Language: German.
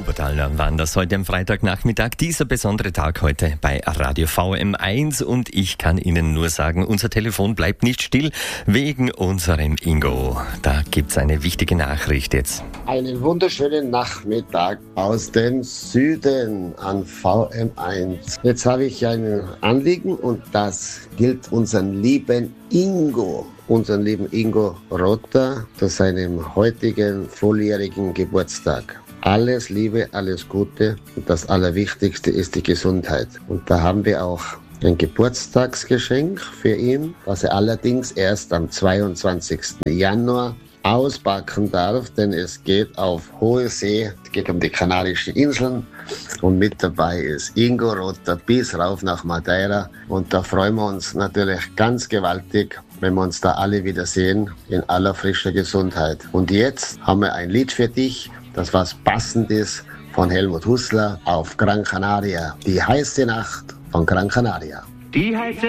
Obertal waren das heute am Freitagnachmittag. Dieser besondere Tag heute bei Radio VM1 und ich kann Ihnen nur sagen, unser Telefon bleibt nicht still wegen unserem Ingo. Da gibt's eine wichtige Nachricht jetzt. Einen wunderschönen Nachmittag aus dem Süden an VM1. Jetzt habe ich ein Anliegen und das gilt unseren lieben Ingo Rother zu seinem heutigen volljährigen Geburtstag. Alles Liebe, alles Gute und das Allerwichtigste ist die Gesundheit. Und da haben wir auch ein Geburtstagsgeschenk für ihn, das er allerdings erst am 22. Januar auspacken darf, denn es geht auf hohe See, es geht um die Kanarischen Inseln und mit dabei ist Ingo Rother bis rauf nach Madeira und da freuen wir uns natürlich ganz gewaltig, wenn wir uns da alle wiedersehen in aller frischer Gesundheit. Und jetzt haben wir ein Lied für dich, das was passend ist von Helmut Hußler auf Gran Canaria. Die heiße Nacht von Gran Canaria. Die heiße